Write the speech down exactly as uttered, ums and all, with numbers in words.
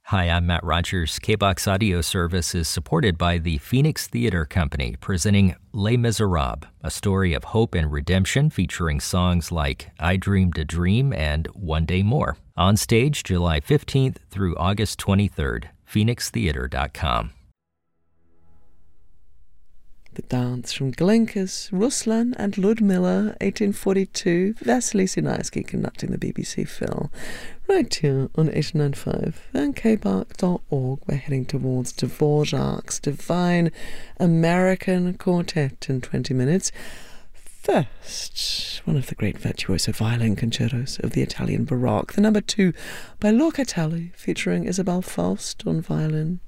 Hi, I'm Matt Rogers. K-BOX Audio Service is supported by the Phoenix Theater Company, presenting Les Miserables, a story of hope and redemption featuring songs like I Dreamed a Dream and One Day More. On stage July fifteenth through August twenty-third, phoenix theater dot com. The dance from Glenca's, Ruslan and Ludmilla, eighteen forty-two, Vasily Sinaisky conducting the B B C Phil, right here on eighty-nine point five and k b a r k dot org. We're heading towards Dvorak's Divine American Quartet in twenty minutes. First, one of the great virtuoso violin concertos of the Italian Baroque, the number two by Lorca Talley, featuring Isabel Faust on violin.